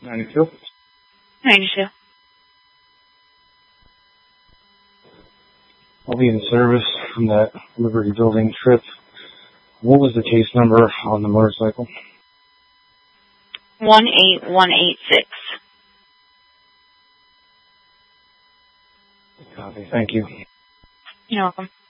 92. 92. I'll be in service from that Liberty Building trip. What was the case number on the motorcycle? 18186. Copy. Thank you. You're welcome.